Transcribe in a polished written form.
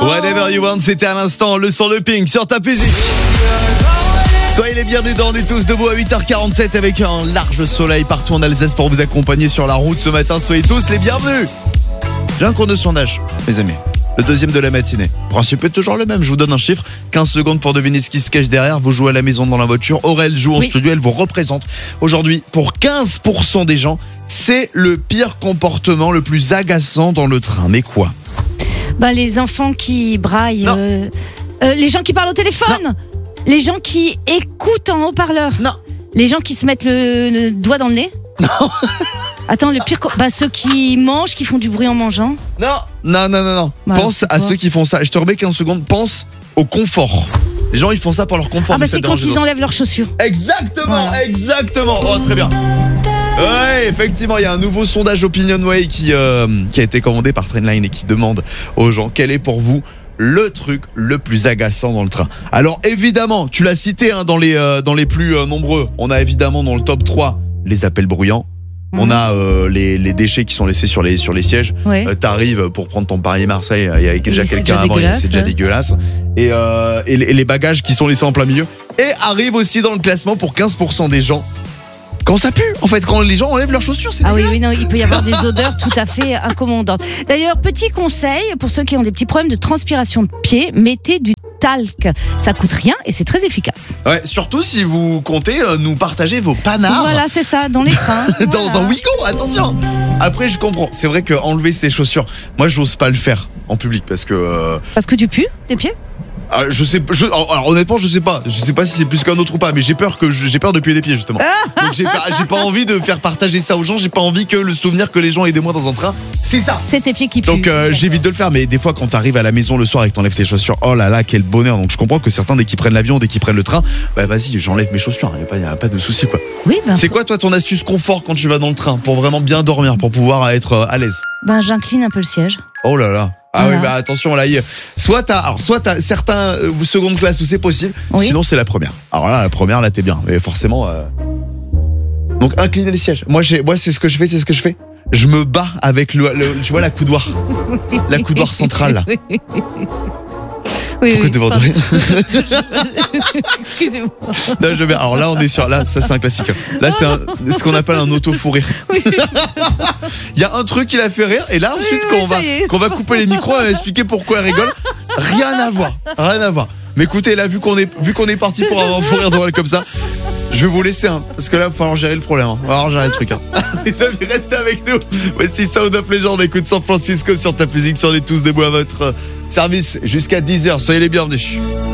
Whatever You Want, c'était à l'instant le son de Pink sur ta musique. Soyez les bienvenus dans On est tous debout à 8h47 avec un large soleil partout en Alsace pour vous accompagner sur la route ce matin. Soyez tous les bienvenus. J'ai un cours de sondage, mes amis. Le deuxième de la matinée. Le principe est toujours le même. Je vous donne un chiffre. 15 secondes pour deviner ce qui se cache derrière. Vous jouez à la maison, dans la voiture. Aurel joue en studio. Elle vous représente. Aujourd'hui, pour 15% des gens, c'est le pire comportement le plus agaçant dans le train. Mais quoi ? Les enfants qui braillent. Les gens qui parlent au téléphone. Non. Les gens qui écoutent en haut-parleur. Non. Les gens qui se mettent le doigt dans le nez. Non. Attends, le pire, ceux qui mangent, qui font du bruit en mangeant. Non. Pense à ceux qui font ça. Je te remets 15 secondes. Pense au confort. Les gens, ils font ça pour leur confort. C'est quand ils enlèvent leurs chaussures. Exactement. Oh, très bien. Ouais, effectivement, il y a un nouveau sondage Opinionway qui a été commandé par Trendline et qui demande aux gens quel est pour vous le truc le plus agaçant dans le train. Alors évidemment, tu l'as cité dans les plus nombreux. On a évidemment dans le top 3 les appels bruyants. On a les déchets qui sont laissés sur les sièges. Ouais. T'arrives pour prendre ton Paris-Marseille, il y a déjà quelqu'un avant, c'est déjà dégueulasse. Et les bagages qui sont laissés en plein milieu. Et arrive aussi dans le classement pour 15% des gens. Quand ça pue, en fait, quand les gens enlèvent leurs chaussures, c'est dégueulasse. Oui, non, il peut y avoir des odeurs tout à fait incommodantes. D'ailleurs, petit conseil, pour ceux qui ont des petits problèmes de transpiration de pied, mettez du talc. Ça coûte rien et c'est très efficace. Ouais, surtout si vous comptez nous partager vos panards. Voilà, c'est ça, dans les trains. Dans un Wigo, attention. Après, je comprends. C'est vrai qu'enlever ses chaussures, moi, j'ose pas le faire en public parce que... Parce que tu pues des pieds ? Alors honnêtement, je sais pas si c'est plus qu'un autre ou pas, mais j'ai peur de puer des pieds justement. Donc j'ai pas envie de faire partager ça aux gens. J'ai pas envie que le souvenir que les gens aient de moi dans un train, c'est ça. C'est tes pieds qui puent. Donc j'évite de le faire, mais des fois quand t'arrives à la maison le soir et que t'enlèves tes chaussures, oh là là, quel bonheur. Donc je comprends que certains dès qu'ils prennent l'avion, dès qu'ils prennent le train, vas-y, j'enlève mes chaussures. Y a pas de souci quoi. Oui. C'est quoi toi ton astuce confort quand tu vas dans le train pour vraiment bien dormir, pour pouvoir être à l'aise ? J'incline un peu le siège. Oh là là. Ah voilà. oui, attention là, soit t'as certains seconde classe où c'est possible, sinon c'est la première. Alors là, la première, là t'es bien, mais forcément. Donc incliner les sièges. Moi c'est ce que je fais. Je me bats avec tu vois la coudoir, la coudoir centrale là. Pourquoi t'es bordé ? Excusez-moi. Non, alors là on est ça c'est un classique. Là c'est ce qu'on appelle un auto-fou-rire. Il y a un truc qui l'a fait rire et là ensuite quand on va couper les micros, on va expliquer pourquoi elle rigole. Rien à voir. Mais écoutez, là vu qu'on est parti pour avoir un fou rire drôle comme ça, je vais vous laisser parce que là il va falloir gérer le problème. Il va falloir gérer le truc. Les amis, restez avec nous. Voici Sound of Legend, on écoute San Francisco sur ta musique, sur les tous debout à votre service jusqu'à 10h. Soyez les bienvenus.